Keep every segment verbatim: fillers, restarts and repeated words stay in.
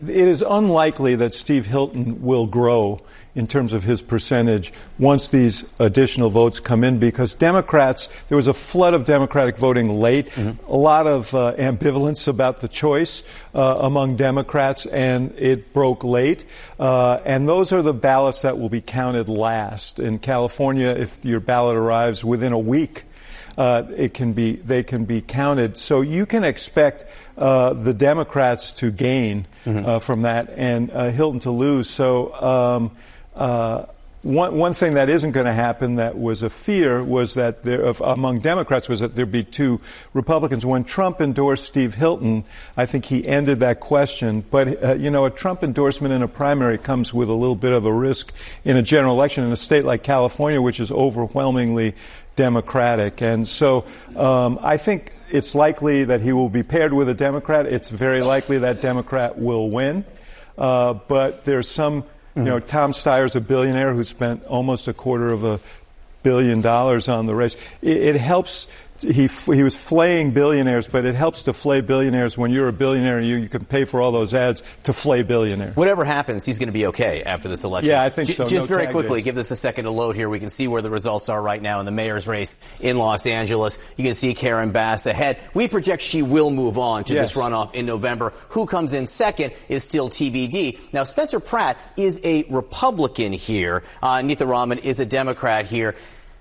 It is unlikely that Steve Hilton will grow in terms of his percentage once these additional votes come in, because Democrats, there was a flood of Democratic voting late, mm-hmm. a lot of uh, ambivalence about the choice uh, among Democrats, and it broke late. Uh, and those are the ballots that will be counted last. In California, if your ballot arrives within a week, uh, it can be, they can be counted. So you can expect uh, the Democrats to gain mm-hmm. uh, from that and uh, Hilton to lose. So, um, Uh, one, one thing that isn't going to happen that was a fear was that there, of, among Democrats was that there'd be two Republicans. When Trump endorsed Steve Hilton, I think he ended that question. But, uh, you know, a Trump endorsement in a primary comes with a little bit of a risk in a general election in a state like California, which is overwhelmingly Democratic. And so um, I think it's likely that he will be paired with a Democrat. It's very likely that Democrat will win. Uh, but there's some... You know, Tom Steyer's a billionaire who spent almost a quarter of a billion dollars on the race. It, it helps. He he was flaying billionaires, but it helps to flay billionaires when you're a billionaire. You you can pay for all those ads to flay billionaires. Whatever happens, he's going to be okay after this election. Yeah, I think J- so. Just no very tag quickly, days. give this a second to load here. We can see where the results are right now in the mayor's race in Los Angeles. You can see Karen Bass ahead. We project she will move on to yes. this runoff in November. Who comes in second is still T B D. Now, Spencer Pratt is a Republican here. Uh, Neitha Rahman is a Democrat here.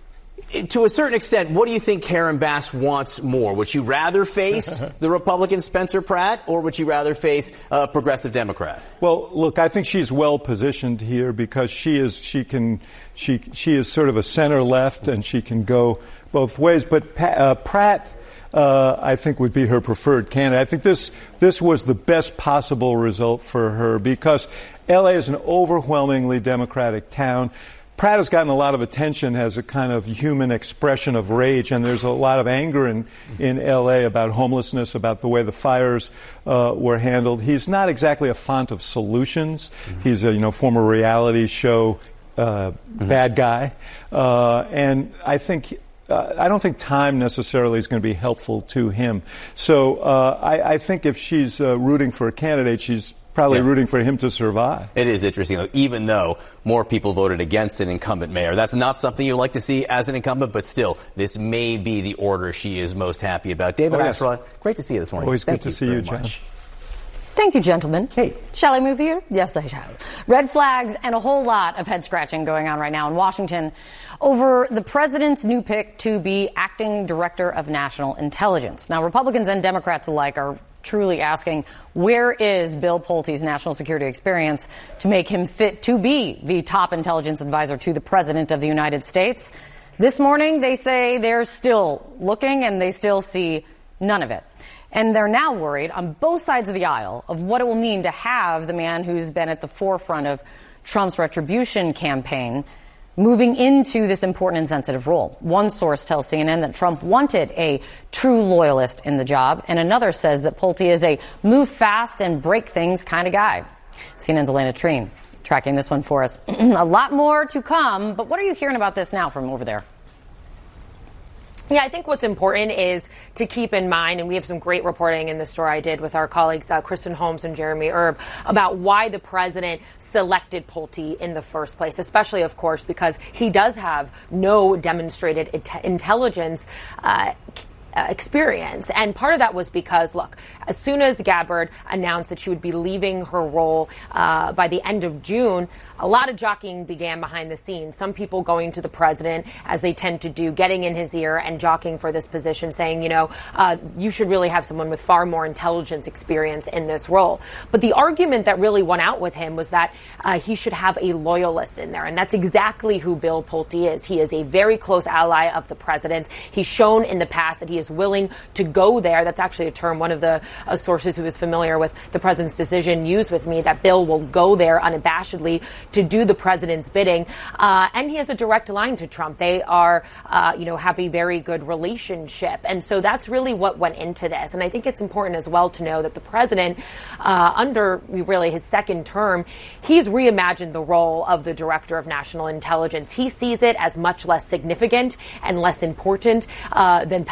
To a certain extent, what do you think Karen Bass wants more? Would she rather face the Republican Spencer Pratt, or would she rather face a progressive Democrat? Well, look, I think she's well positioned here because she is she can she she is sort of a center left, and she can go both ways. But uh, Pratt, uh, I think, would be her preferred candidate. I think this this was the best possible result for her because L A is an overwhelmingly Democratic town. Pratt has gotten a lot of attention as a kind of human expression of rage, and there's a lot of anger in, in L A about homelessness, about the way the fires uh, were handled. He's not exactly a font of solutions. Mm-hmm. He's a you know former reality show uh, mm-hmm. bad guy, uh, and I think uh, I don't think time necessarily is going to be helpful to him. So uh, I, I think if she's uh, rooting for a candidate, she's probably yeah. rooting for him to survive. It is interesting, though, even though more people voted against an incumbent mayor. That's not something you like to see as an incumbent, but still, this may be the order she is most happy about. David oh, yes. Axelrod, great to see you this morning. Always Thank good to you see you, John. Much. Thank you, gentlemen. Hey. Shall I move here? Yes, I shall. Red flags and a whole lot of head scratching going on right now in Washington over the president's new pick to be acting director of national intelligence. Now, Republicans and Democrats alike are truly asking, where is Bill Pulte's national security experience to make him fit to be the top intelligence advisor to the president of the United States? This morning, they say they're still looking and they still see none of it. And they're now worried on both sides of the aisle of what it will mean to have the man who's been at the forefront of Trump's retribution campaign moving into this important and sensitive role. One source tells C N N that Trump wanted a true loyalist in the job, and another says that Pulte is a move fast and break things kind of guy. C N N's Elena Treen tracking this one for us. A lot more to come, but what are you hearing about this now from over there? Yeah, I think what's important is to keep in mind, and we have some great reporting in the story I did with our colleagues, uh, Kristen Holmes and Jeremy Erb, about why the president selected Pulte in the first place, especially, of course, because he does have no demonstrated it- intelligence uh, experience. And part of that was because, look, as soon as Gabbard announced that she would be leaving her role uh, by the end of June, a lot of jockeying began behind the scenes. Some people going to the president, as they tend to do, getting in his ear and jockeying for this position, saying, you know, uh, you should really have someone with far more intelligence experience in this role. But the argument that really won out with him was that uh, he should have a loyalist in there. And that's exactly who Bill Pulte is. He is a very close ally of the president's. He's shown in the past that he is willing to go there. That's actually a term one of the uh, sources who is familiar with the president's decision used with me, that Bill will go there unabashedly to do the president's bidding. Uh, and he has a direct line to Trump. They are, uh, you know, have a very good relationship. And so that's really what went into this. And I think it's important as well to know that the president, uh, under really his second term, he's reimagined the role of the director of national intelligence. He sees it as much less significant and less important uh, than past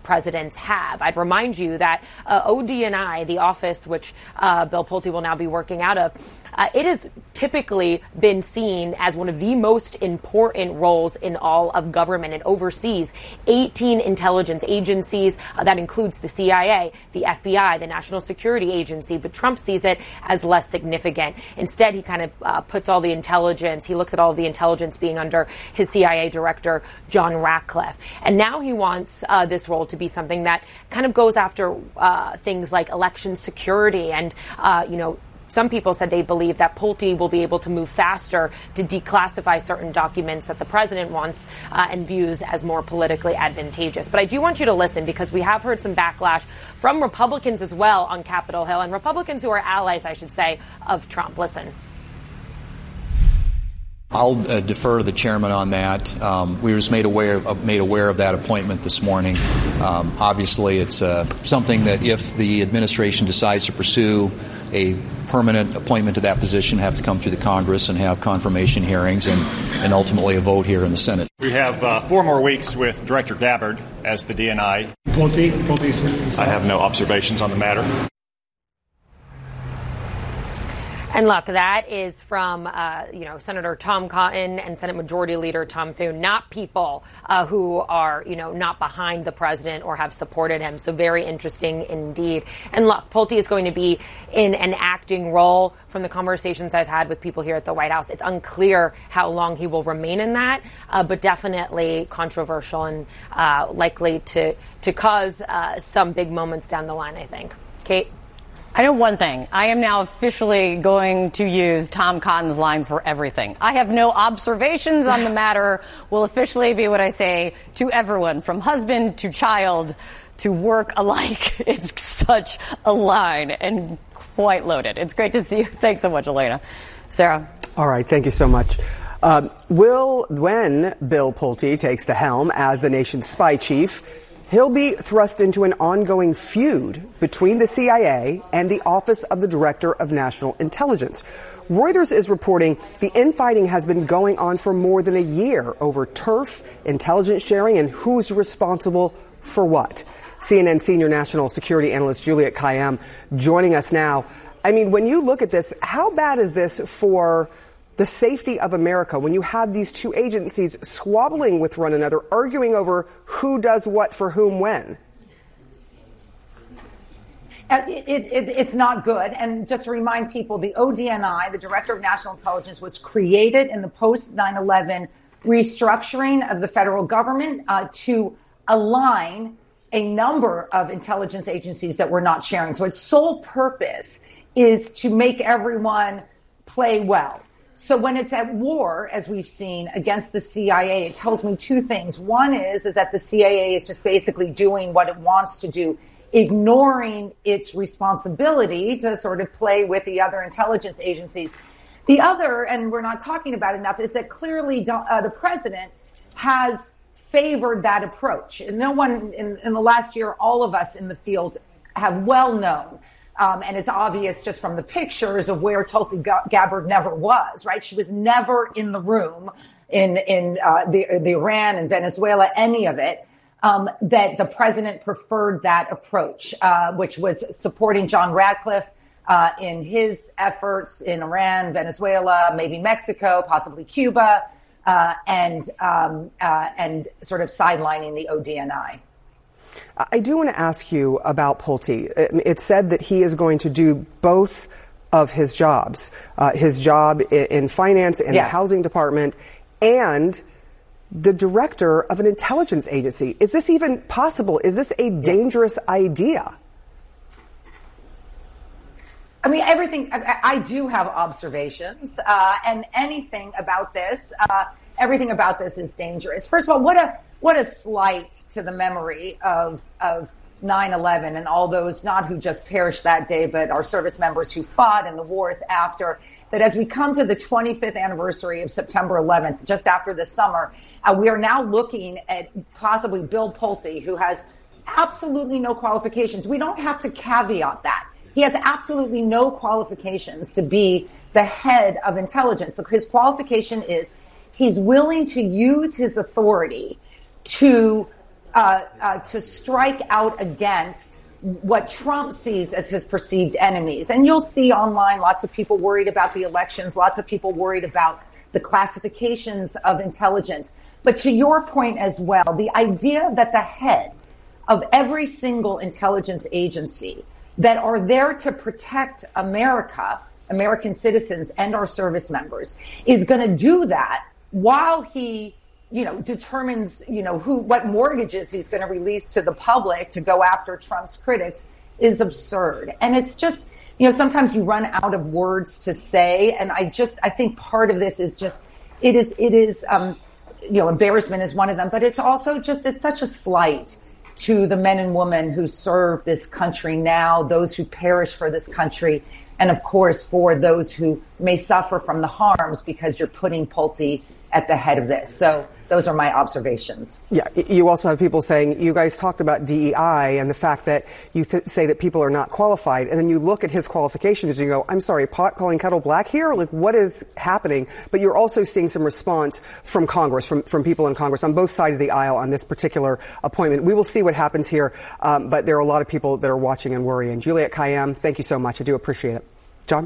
presidents have. I'd remind you that uh, O D N I, the office which uh, Bill Pulte will now be working out of, Uh, it has typically been seen as one of the most important roles in all of government. It oversees eighteen intelligence agencies. Uh, that includes the C I A, the F B I, the National Security Agency, but Trump sees it as less significant. Instead, he kind of uh, puts all the intelligence, he looks at all the intelligence being under his C I A director, John Ratcliffe. And now he wants uh, this role to be something that kind of goes after uh, things like election security and, uh, you know, some people said they believe that Pulte will be able to move faster to declassify certain documents that the president wants uh, and views as more politically advantageous. But I do want you to listen, because we have heard some backlash from Republicans as well on Capitol Hill, and Republicans who are allies, I should say, of Trump. Listen. I'll uh, defer to the chairman on that. Um, we were just made aware of, made aware of that appointment this morning. Um, obviously, it's uh, something that if the administration decides to pursue a permanent appointment to that position, have to come through the Congress and have confirmation hearings and, and ultimately a vote here in the Senate. We have uh, four more weeks with Director Gabbard as the D N I. Pulte, Pulte, I have no observations on the matter. And look, that is from, uh, you know, Senator Tom Cotton and Senate Majority Leader Tom Thune, not people uh, who are, you know, not behind the president or have supported him. So very interesting indeed. And look, Pulte is going to be in an acting role. From the conversations I've had with people here at the White House, it's unclear how long he will remain in that, uh, but definitely controversial and uh, likely to, to cause uh, some big moments down the line, I think. Kate? I know one thing. I am now officially going to use Tom Cotton's line for everything. I have no observations on the matter will officially be what I say to everyone, from husband to child to work alike. It's such a line and quite loaded. It's great to see you. Thanks so much, Elena. Sarah. All right. Thank you so much. Um, will, when Bill Pulte takes the helm as the nation's spy chief, he'll be thrust into an ongoing feud between the C I A and the Office of the Director of National Intelligence. Reuters is reporting the infighting has been going on for more than a year over turf, intelligence sharing, and who's responsible for what. C N N senior national security analyst Juliette Kayyem joining us now. I mean, when you look at this, how bad is this for the safety of America when you have these two agencies squabbling with one another, arguing over who does what for whom when? It, it, it's not good. And just to remind people, the O D N I, the Director of National Intelligence, was created in the post nine eleven restructuring of the federal government uh, to align a number of intelligence agencies that were not sharing. So its sole purpose is to make everyone play well. So when it's at war, as we've seen, against the C I A, it tells me two things. One is, is that the C I A is just basically doing what it wants to do, ignoring its responsibility to sort of play with the other intelligence agencies. The other, and we're not talking about enough, is that clearly uh, the president has favored that approach. And no one in, in the last year, all of us in the field have well known. Um, and it's obvious just from the pictures of where Tulsi Gabbard never was, right? She was never in the room in, in, uh, the, the Iran and Venezuela, any of it, um, that the president preferred that approach, uh, which was supporting John Ratcliffe, uh, in his efforts in Iran, Venezuela, maybe Mexico, possibly Cuba, uh, and, um, uh, and sort of sidelining the O D N I. I do want to ask you about Pulte. It's said that he is going to do both of his jobs, uh, his job in finance and yeah. the housing department, and the director of an intelligence agency. Is this even possible? Is this a dangerous yeah. idea? I mean, everything, I, I do have observations, uh, and anything about this, uh, everything about this is dangerous. First of all, what a, what a slight to the memory of, of nine eleven and all those, not who just perished that day, but our service members who fought in the wars after, that as we come to the twenty-fifth anniversary of September eleventh, just after the summer, uh, we are now looking at possibly Bill Pulte, who has absolutely no qualifications. We don't have to caveat that. He has absolutely no qualifications to be the head of intelligence. So his qualification is he's willing to use his authority to uh, uh, to strike out against what Trump sees as his perceived enemies. And you'll see online lots of people worried about the elections, lots of people worried about the classifications of intelligence. But to your point as well, the idea that the head of every single intelligence agency that are there to protect America, American citizens and our service members, is going to do that while he, you know, determines, you know, who, what mortgages he's going to release to the public to go after Trump's critics is absurd. And it's just, you know, sometimes you run out of words to say. And I just, I think part of this is just, it is, it is, um, you know, embarrassment is one of them, but it's also just, it's such a slight to the men and women who serve this country now, those who perish for this country, and of course for those who may suffer from the harms because you're putting Pulte at the head of this. So those are my observations. Yeah, you also have people saying, you guys talked about D E I and the fact that you th- say that people are not qualified, and then you look at his qualifications and you go, I'm sorry, pot calling kettle black here? Like, what is happening? But you're also seeing some response from Congress, from, from people in Congress on both sides of the aisle on this particular appointment. We will see what happens here, um, but there are a lot of people that are watching and worrying. Juliette Kayyem, thank you so much. I do appreciate it. John?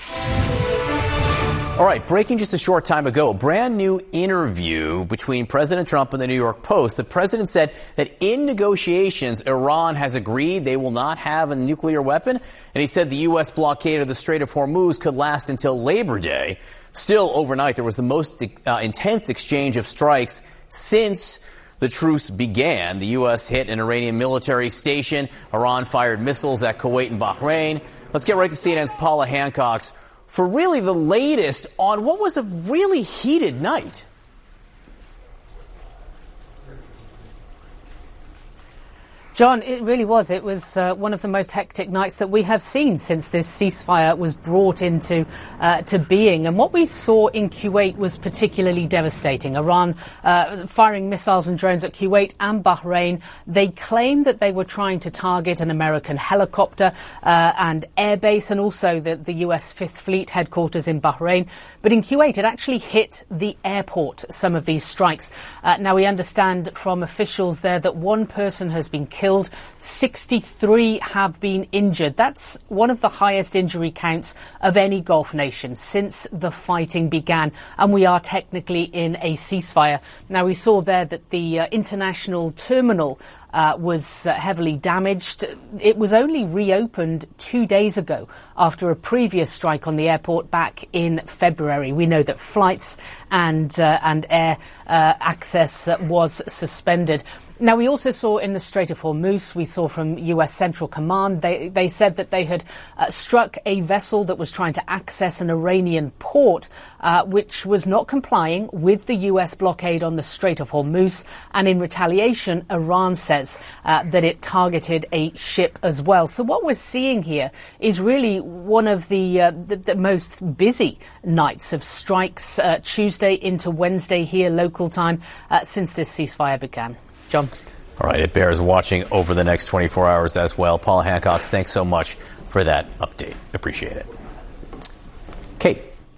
All right, breaking just a short time ago, a brand new interview between President Trump and the New York Post. The president said that in negotiations, Iran has agreed they will not have a nuclear weapon. And he said the U S blockade of the Strait of Hormuz could last until Labor Day. Still, overnight, there was the most uh, intense exchange of strikes since the truce began. The U S hit an Iranian military station. Iran fired missiles at Kuwait and Bahrain. Let's get right to C N N's Paula Hancock for really the latest on what was a really heated night. John, it really was. It was uh, one of the most hectic nights that we have seen since this ceasefire was brought into uh, to being. And what we saw in Kuwait was particularly devastating. Iran uh, firing missiles and drones at Kuwait and Bahrain. They claimed that they were trying to target an American helicopter uh, and airbase, and also the, the U S Fifth Fleet headquarters in Bahrain. But in Kuwait, it actually hit the airport, some of these strikes. Uh, now, we understand from officials there that one person has been killed. sixty-three have been injured. That's one of the highest injury counts of any Gulf nation since the fighting began. And we are technically in a ceasefire. Now, we saw there that the uh, international terminal Uh, was uh, heavily damaged. It was only reopened two days ago after a previous strike on the airport back in February. We know that flights and uh, and air uh, access uh, was suspended. Now, we also saw in the Strait of Hormuz, we saw from U S Central Command, they, they said that they had uh, struck a vessel that was trying to access an Iranian port, uh, which was not complying with the U S blockade on the Strait of Hormuz. And in retaliation, Iran says uh, that it targeted a ship as well. So what we're seeing here is really one of the, uh, the, the most busy nights of strikes, uh, Tuesday into Wednesday here, local time, uh, since this ceasefire began. John. All right, it bears watching over the next twenty-four hours as well. Paula Hancock, thanks so much for that update. Appreciate it. Kate.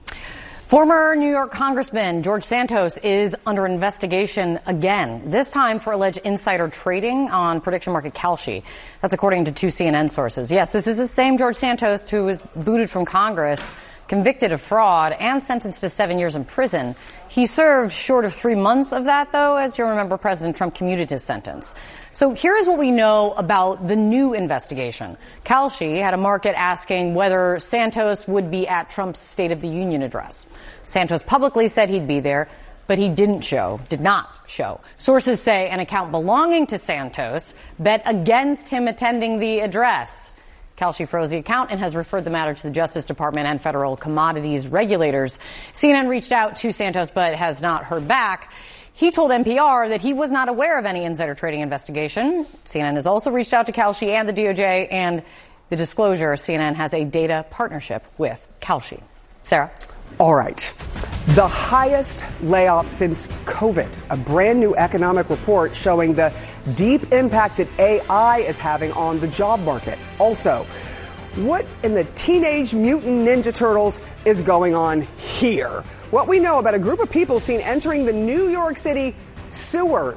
Former New York Congressman George Santos is under investigation again, this time for alleged insider trading on prediction market Kalshi. That's according to two C N N sources. Yes, this is the same George Santos who was booted from Congress, convicted of fraud, and sentenced to seven years in prison. He served short of three months of that, though. As you'll remember, President Trump commuted his sentence. So here is what we know about the new investigation. Kalshi had a market asking whether Santos would be at Trump's State of the Union address. Santos publicly said he'd be there, but he didn't show, did not show. Sources say an account belonging to Santos bet against him attending the address. Kalshi froze the account and has referred the matter to the Justice Department and federal commodities regulators. C N N reached out to Santos but has not heard back. He told N P R that he was not aware of any insider trading investigation. C N N has also reached out to Kalshi and the D O J, and the disclosure, C N N has a data partnership with Kalshi. Sarah? All right. The highest layoff since COVID. A brand new economic report showing the deep impact that A I is having on the job market. Also, what in the Teenage Mutant Ninja Turtles is going on here? What we know about a group of people seen entering the New York City sewers.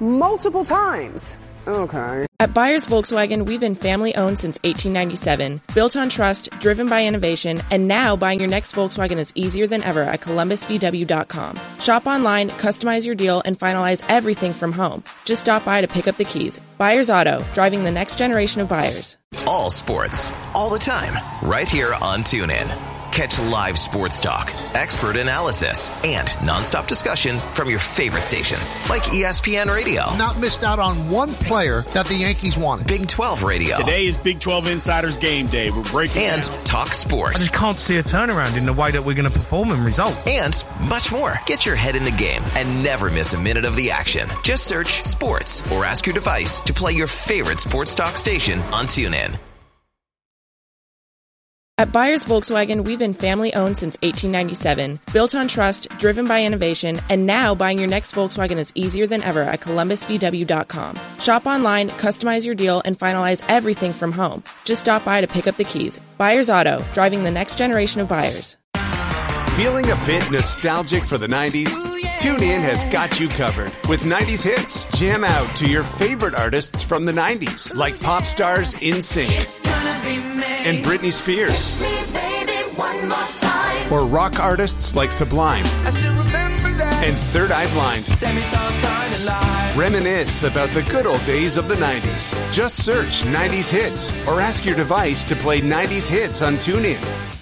multiple times. Okay. At Byers Volkswagen, we've been family-owned since eighteen ninety-seven. Built on trust, driven by innovation, and now buying your next Volkswagen is easier than ever at Columbus V W dot com. Shop online, customize your deal, and finalize everything from home. Just stop by to pick up the keys. Byers Auto, driving the next generation of buyers. All sports, all the time, right here on TuneIn. Catch live sports talk, expert analysis, and nonstop discussion from your favorite stations, like E S P N Radio. Not missed out on one player that the Yankees wanted. Big twelve Radio. Today is Big twelve Insiders Game Day. We're breaking And down. Talk Sports. I just can't see a turnaround in the way that we're going to perform and result. And much more. Get your head in the game and never miss a minute of the action. Just search Sports or ask your device to play your favorite sports talk station on TuneIn. At Byers Volkswagen, we've been family-owned since eighteen ninety-seven. Built on trust, driven by innovation, and now buying your next Volkswagen is easier than ever at Columbus V W dot com. Shop online, customize your deal, and finalize everything from home. Just stop by to pick up the keys. Byers Auto, driving the next generation of buyers. Feeling a bit nostalgic for the nineties? TuneIn has got you covered with nineties hits. Jam out to your favorite artists from the nineties, like pop stars NSYNC and Britney Spears, or rock artists like Sublime and Third Eye Blind. Reminisce about the good old days of the nineties. Just search nineties hits or ask your device to play nineties hits on TuneIn.